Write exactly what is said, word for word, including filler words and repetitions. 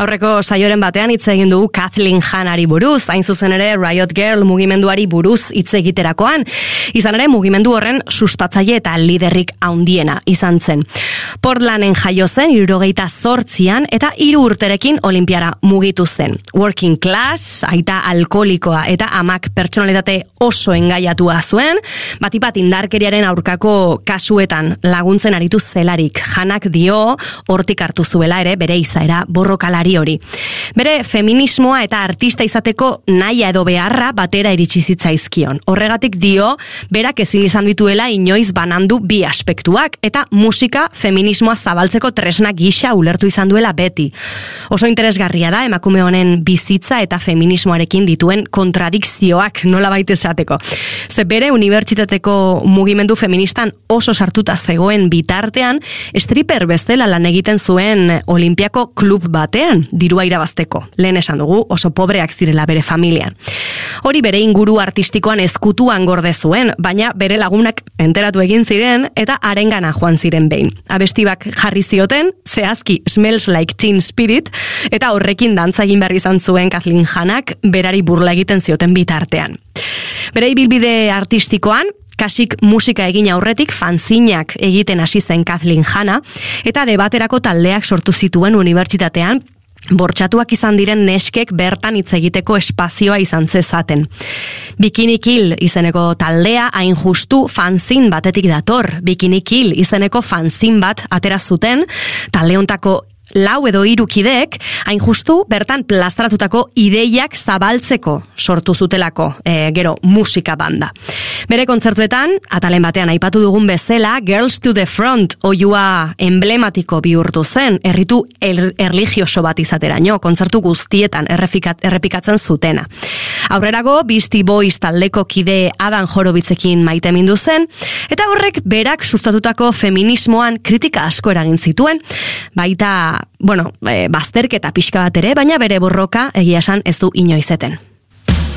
Aurreko saioren batean hitz egin dugu Kathleen Hannari buruz, hain zuzen ere Riot Girl mugimenduari buruz hitz egiterakoan. Izan ere mugimendu horren sustatzaile eta liderrik handiena izan zen. Portlanden jaio zen hirurogeita zortzian eta hiru urterekin olimpiara mugitu zen. Working class, aita alkoholikoa eta amak pertsonalitate oso engaiatua zuen, batipat indarkeriaren aurkako kasuetan laguntzen aritu zelarik. Hannak dio hortik hartu zuela ere bere izaera borrokalari hori. Bere feminismoa eta artista izateko nahia edo beharra batera iritsi zitzaizkion. Horregatik dio berak ezin izan dituela inoiz banandu bi aspektuak eta musika feminismoa zabaltzeko tresna gisa ulertu izan duela beti. Oso interesgarria da emakume honen bizitza eta feminismoarekin dituen kontradikzioak nolabait esateko. Ze bere unibertsitateko mugimendu feministan oso sartuta zegoen bitartean, stripper bezala lan egiten zuen Olimpiako klub batean, dirua irabazteko. Lehen esan dugu, oso pobreak zirela bere familian. Hori bere inguru artistikoan ezkutuan gorde zuen, baina bere lagunak enteratu egin ziren eta harengana joan ziren behin. Abestibak jarri zioten, zehazki Smells Like Teen Spirit, eta horrekin dantza egin behar izan zuen Kathleen Hannak berari burla egiten zioten bitartean. Bere ibilbide artistikoan, kasik musika egin aurretik fanzinak egiten hasi zen Kathleen Hanna, eta debaterako taldeak sortu zituen unibertsitatean, bortxatuak izan diren neskek bertan hitz egiteko espazioa izan zezaten. Bikini Kill izeneko taldea hain justu fanzin batetik dator. Bikini Kill izeneko fanzin bat atera zuten, talde hontako lau edo hiru kideek, hain justu bertan plaztaratutako ideiak zabaltzeko sortu zutelako, e, gero musika banda. Bere kontzertuetan, atalen batean aipatu dugun bezala, Girls to the Front oiua emblematiko bihurtu zen, erritu er, erligioso bat izateraino, kontzertu guztietan errefikat, errepikatzen zutena. Aurrerago, Beastie Boys taldeko kide Adam Horowitzekin maite mindu zen, eta horrek berak sustatutako feminismoan kritika asko eragin zituen, baita bueno, e, bazterketa pixka bat ere, baina bere borroka egia esan ez du inoizeten.